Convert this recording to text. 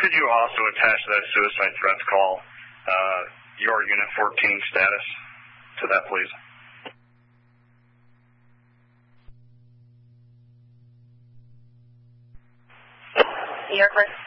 Could you also attach that suicide threats call, your Unit 14 status to that, please? New York